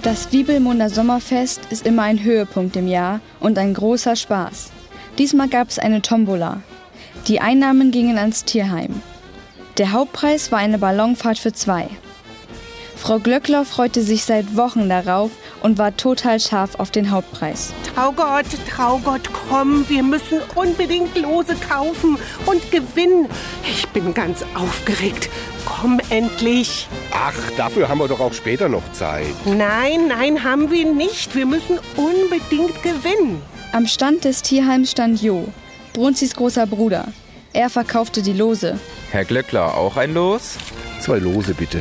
Das Wiebelmunder Sommerfest ist immer ein Höhepunkt im Jahr und ein großer Spaß. Diesmal gab es eine Tombola. Die Einnahmen gingen ans Tierheim. Der Hauptpreis war eine Ballonfahrt für 2. Frau Glöckler freute sich seit Wochen darauf und war total scharf auf den Hauptpreis. Traugott, komm, wir müssen unbedingt Lose kaufen und gewinnen. Ich bin ganz aufgeregt. Komm endlich. Ach, dafür haben wir doch auch später noch Zeit. Nein, haben wir nicht. Wir müssen unbedingt gewinnen. Am Stand des Tierheims stand Jo, Brunzis großer Bruder. Er verkaufte die Lose. Herr Glöckler, auch ein Los? 2 Lose bitte.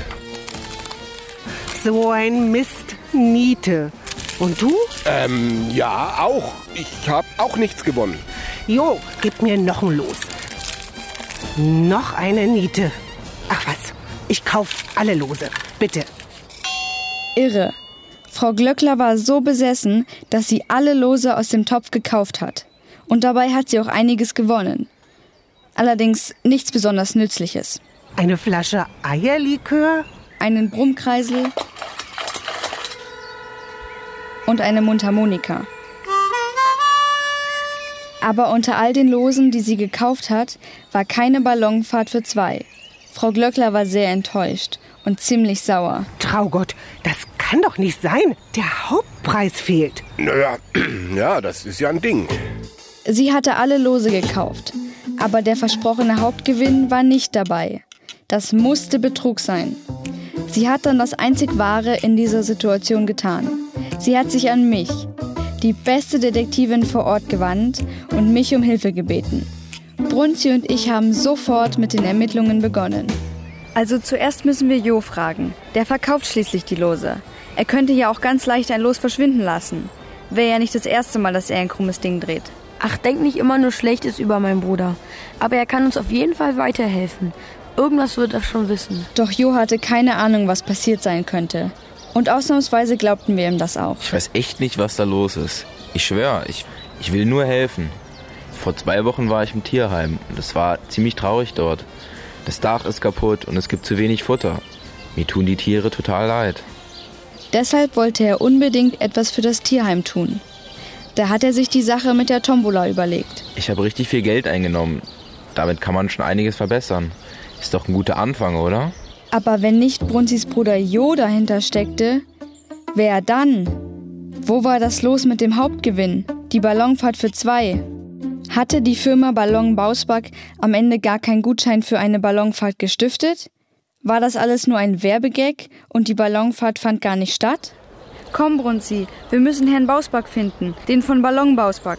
So ein Mist, Niete. Und du? Ja, auch. Ich habe auch nichts gewonnen. Jo, gib mir noch ein Los. Noch eine Niete. Ach was, ich kauf alle Lose. Bitte. Irre. Frau Glöckler war so besessen, dass sie alle Lose aus dem Topf gekauft hat. Und dabei hat sie auch einiges gewonnen. Allerdings nichts besonders Nützliches. Eine Flasche Eierlikör? Einen Brummkreisel und eine Mundharmonika. Aber unter all den Losen, die sie gekauft hat, war keine Ballonfahrt für 2. Frau Glöckler war sehr enttäuscht und ziemlich sauer. Traugott, das kann doch nicht sein. Der Hauptpreis fehlt. Naja, ja, das ist ja ein Ding. Sie hatte alle Lose gekauft, aber der versprochene Hauptgewinn war nicht dabei. Das musste Betrug sein. Sie hat dann das einzig Wahre in dieser Situation getan. Sie hat sich an mich, die beste Detektivin vor Ort, gewandt und mich um Hilfe gebeten. Brunzi und ich haben sofort mit den Ermittlungen begonnen. Also zuerst müssen wir Jo fragen. Der verkauft schließlich die Lose. Er könnte ja auch ganz leicht ein Los verschwinden lassen. Wäre ja nicht das erste Mal, dass er ein krummes Ding dreht. Ach, denk nicht immer nur Schlechtes über meinen Bruder. Aber er kann uns auf jeden Fall weiterhelfen. Irgendwas wird er schon wissen. Doch Jo hatte keine Ahnung, was passiert sein könnte. Und ausnahmsweise glaubten wir ihm das auch. Ich weiß echt nicht, was da los ist. Ich schwöre, ich will nur helfen. Vor 2 Wochen war ich im Tierheim und es war ziemlich traurig dort. Das Dach ist kaputt und es gibt zu wenig Futter. Mir tun die Tiere total leid. Deshalb wollte er unbedingt etwas für das Tierheim tun. Da hat er sich die Sache mit der Tombola überlegt. Ich habe richtig viel Geld eingenommen. Damit kann man schon einiges verbessern. Ist doch ein guter Anfang, oder? Aber wenn nicht Brunzis Bruder Jo dahinter steckte, wer dann? Wo war das Los mit dem Hauptgewinn? Die Ballonfahrt für 2. Hatte die Firma Ballon Bausback am Ende gar keinen Gutschein für eine Ballonfahrt gestiftet? War das alles nur ein Werbegag und die Ballonfahrt fand gar nicht statt? Komm, Brunzi, wir müssen Herrn Bausback finden, den von Ballon Bausback.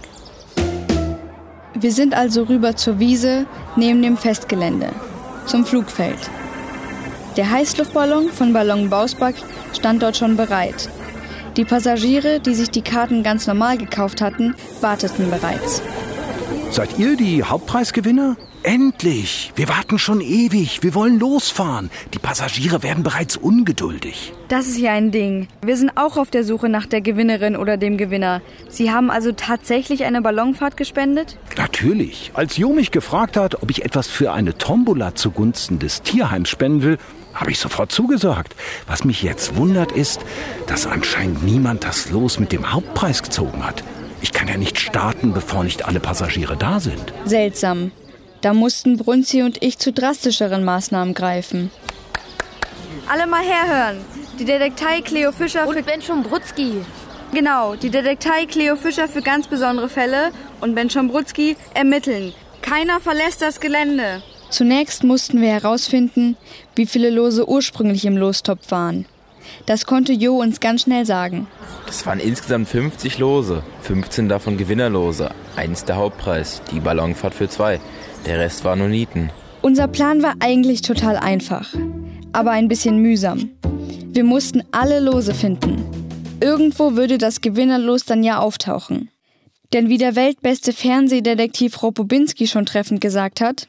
Wir sind also rüber zur Wiese neben dem Festgelände, zum Flugfeld. Der Heißluftballon von Ballon Bausback stand dort schon bereit. Die Passagiere, die sich die Karten ganz normal gekauft hatten, warteten bereits. Seid ihr die Hauptpreisgewinner? Endlich! Wir warten schon ewig. Wir wollen losfahren. Die Passagiere werden bereits ungeduldig. Das ist ja ein Ding. Wir sind auch auf der Suche nach der Gewinnerin oder dem Gewinner. Sie haben also tatsächlich eine Ballonfahrt gespendet? Natürlich. Als Jo mich gefragt hat, ob ich etwas für eine Tombola zugunsten des Tierheims spenden will, habe ich sofort zugesagt. Was mich jetzt wundert ist, dass anscheinend niemand das Los mit dem Hauptpreis gezogen hat. Ich kann ja nicht starten, bevor nicht alle Passagiere da sind. Seltsam. Da mussten Brunzi und ich zu drastischeren Maßnahmen greifen. Alle mal herhören. Die Detektei Cleo Fischer und Ben Schombrutzki. Genau, die Detektei Cleo Fischer für ganz besondere Fälle und Ben Schombrutzki ermitteln. Keiner verlässt das Gelände. Zunächst mussten wir herausfinden, wie viele Lose ursprünglich im Lostopf waren. Das konnte Jo uns ganz schnell sagen. Das waren insgesamt 50 Lose, 15 davon Gewinnerlose, 1 der Hauptpreis, die Ballonfahrt für 2. Der Rest war nur Nieten. Unser Plan war eigentlich total einfach, aber ein bisschen mühsam. Wir mussten alle Lose finden. Irgendwo würde das Gewinnerlos dann ja auftauchen. Denn wie der weltbeste Fernsehdetektiv Robobinski schon treffend gesagt hat: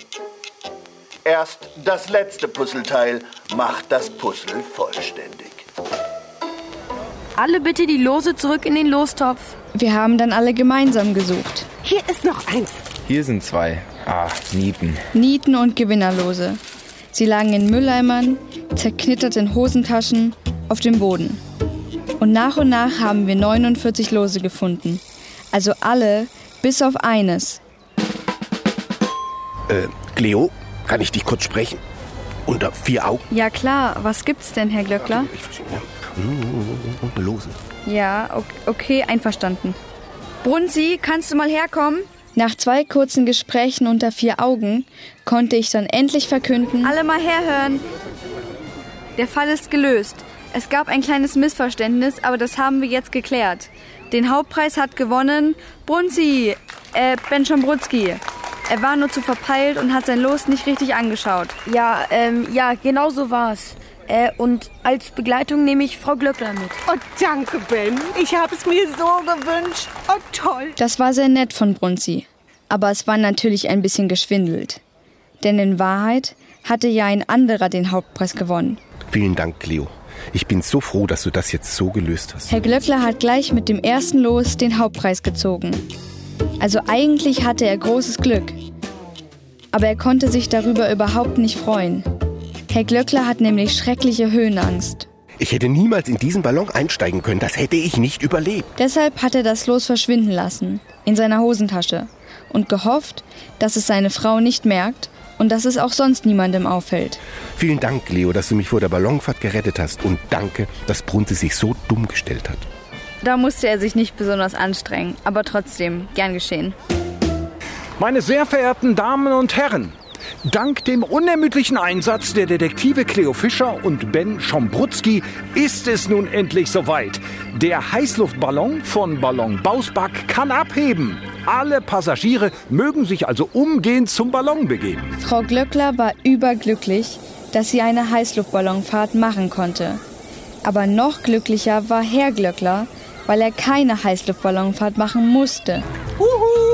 Erst das letzte Puzzleteil macht das Puzzle vollständig. Alle bitte die Lose zurück in den Lostopf. Wir haben dann alle gemeinsam gesucht. Hier ist noch eins. Hier sind 2. Nieten. Nieten und Gewinnerlose. Sie lagen in Mülleimern, zerknittert in Hosentaschen, auf dem Boden. Und nach haben wir 49 Lose gefunden. Also alle, bis auf eines. Cleo, kann ich dich kurz sprechen? Unter 4 Augen? Ja klar, was gibt's denn, Herr Glöckler? Lose. Ja, okay, einverstanden. Brunzi, kannst du mal herkommen? Nach 2 kurzen Gesprächen unter 4 Augen konnte ich dann endlich verkünden: Alle mal herhören. Der Fall ist gelöst. Es gab ein kleines Missverständnis, aber das haben wir jetzt geklärt. Den Hauptpreis hat gewonnen Brunzi, Ben Schombrutski. Er war nur zu verpeilt und hat sein Los nicht richtig angeschaut. Ja, genau so war's. Und als Begleitung nehme ich Frau Glöckler mit. Oh, danke, Ben. Ich habe es mir so gewünscht. Oh, toll. Das war sehr nett von Brunzi. Aber es war natürlich ein bisschen geschwindelt. Denn in Wahrheit hatte ja ein anderer den Hauptpreis gewonnen. Vielen Dank, Cleo. Ich bin so froh, dass du das jetzt so gelöst hast. Herr Glöckler hat gleich mit dem ersten Los den Hauptpreis gezogen. Also eigentlich hatte er großes Glück. Aber er konnte sich darüber überhaupt nicht freuen. Herr Glöckler hat nämlich schreckliche Höhenangst. Ich hätte niemals in diesen Ballon einsteigen können. Das hätte ich nicht überlebt. Deshalb hat er das Los verschwinden lassen, in seiner Hosentasche, und gehofft, dass es seine Frau nicht merkt und dass es auch sonst niemandem auffällt. Vielen Dank, Cleo, dass du mich vor der Ballonfahrt gerettet hast. Und danke, dass Brunzi sich so dumm gestellt hat. Da musste er sich nicht besonders anstrengen, aber trotzdem, gern geschehen. Meine sehr verehrten Damen und Herren, dank dem unermüdlichen Einsatz der Detektive Cleo Fischer und Ben Schombrutski ist es nun endlich soweit. Der Heißluftballon von Ballon Bausback kann abheben. Alle Passagiere mögen sich also umgehend zum Ballon begeben. Frau Glöckler war überglücklich, dass sie eine Heißluftballonfahrt machen konnte. Aber noch glücklicher war Herr Glöckler, weil er keine Heißluftballonfahrt machen musste. Huhu!